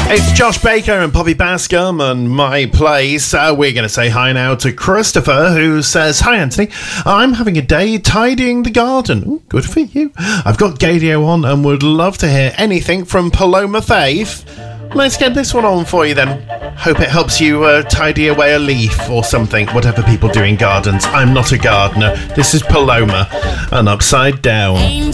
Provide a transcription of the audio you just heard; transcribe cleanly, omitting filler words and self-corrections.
It's Josh Baker and Poppy Bascom and My Place. We're going to say hi now to Christopher, who says, "Hi Anthony, I'm having a day tidying the garden." Ooh, good for you. I've got Gadio on and would love to hear anything from Paloma Faith. Let's get this one on for you then. Hope it helps you tidy away a leaf or something, whatever people do in gardens. I'm not a gardener. This is Paloma and Upside Down.